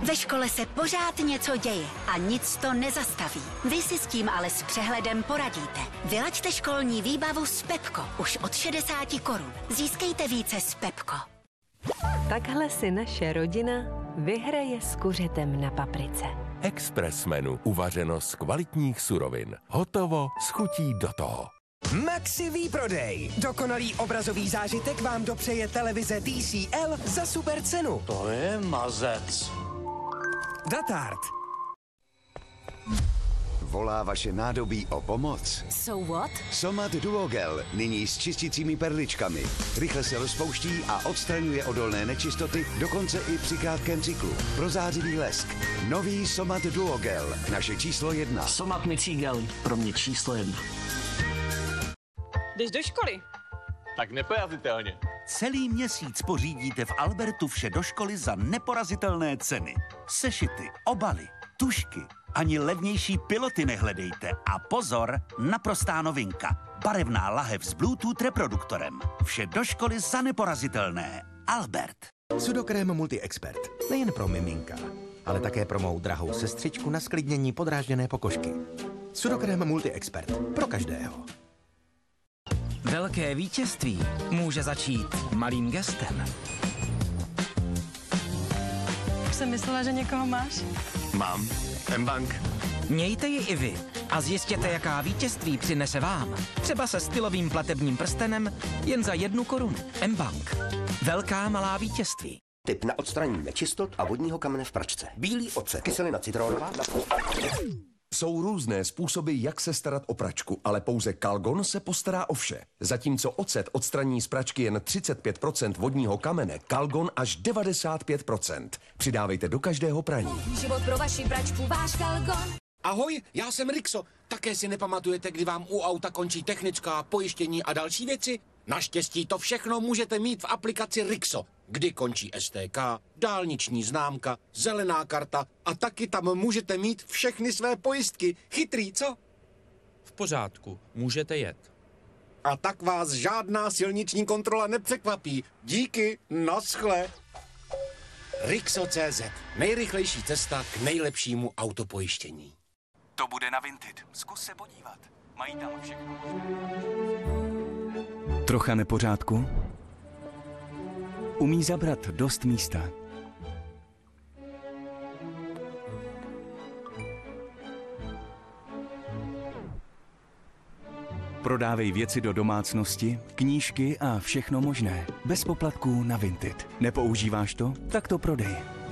Ve škole se pořád něco děje a nic to nezastaví. Vy si s tím ale s přehledem poradíte. Vylaďte školní výbavu s Pepko už od 60 korun. Získejte více s Pepko. Takhle si naše rodina vyhraje s kuřetem na paprice. Express menu, uvařeno z kvalitních surovin. Hotovo, s chutí do toho. Maxi výprodej. Dokonalý obrazový zážitek vám dopřeje televize TCL za super cenu. To je mazec. Datard. Volá vaše nádobí o pomoc? So what? Somat Duogel, nyní s čistícími perličkami. Rychle se rozpouští a odstraňuje odolné nečistoty, dokonce i při krátkém cyklu. Prozářivý lesk. Nový Somat Duogel, naše číslo 1. Somat mycí gel, pro mě číslo 1. Jdeš do školy? Tak neporazitelně. Celý měsíc pořídíte v Albertu vše do školy za neporazitelné ceny. Sešity, obaly, tužky, ani levnější piloty nehledejte. A pozor, naprostá novinka. Barevná lahev s Bluetooth reproduktorem. Vše do školy za neporazitelné. Albert. Sudokrém Multi-Expert. Nejen pro miminka, ale také pro mou drahou sestřičku na sklidnění podrážděné pokožky. Sudokrém Multi-Expert. Pro každého. Velké vítězství může začít malým gestem. Už jsem myslela, že někoho máš. Mám. M-Bank. Mějte ji i vy a zjistěte, jaká vítězství přinese vám. Třeba se stylovým platebním prstenem jen za 1 korunu. M-Bank. Velká malá vítězství. Tip na odstranění nečistot a vodního kamene v pračce. Bílý ocet, kyselina citronová. Jsou různé způsoby, jak se starat o pračku, ale pouze Calgon se postará o vše. Zatímco ocet odstraní z pračky jen 35% vodního kamene, Calgon až 95%. Přidávejte do každého praní. Život pro vaši pračku, váš Calgon. Ahoj, já jsem Rixo. Také si nepamatujete, kdy vám u auta končí technická, pojištění a další věci? Naštěstí to všechno můžete mít v aplikaci Rixo, kdy končí STK, dálniční známka, zelená karta a taky tam můžete mít všechny své pojistky. Chytrý, co? V pořádku, můžete jet. A tak vás žádná silniční kontrola nepřekvapí. Díky, naschle. Rixo.cz. Nejrychlejší cesta k nejlepšímu autopojištění. To bude na Vinted. Zkus se podívat. Mají tam všechno. Trocha nepořádku? Umí zabrat dost místa. Prodávej věci do domácnosti, knížky a všechno možné. Bez poplatků na Vinted. Nepoužíváš to? Tak to prodej.